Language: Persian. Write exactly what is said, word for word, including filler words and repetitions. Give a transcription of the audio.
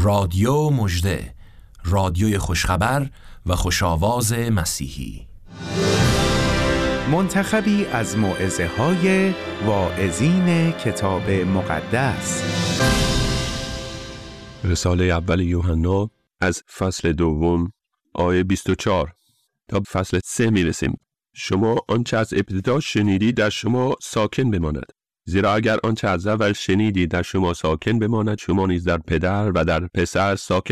رادیو مژده، رادیوی خوشخبر و خوشاواز مسیحی. منتخبی از موعظه های واعظین کتاب مقدس. رساله اول یوحنا از فصل دوم آیه بیست و چهار تا فصل سه می رسیم. شما آنچه از ابتدا شنیدی در شما ساکن بماند، زیرا اگر آنچه از اول شنیدی در شما ساکن بماند، شما نیز در پدر و در پسر ساکن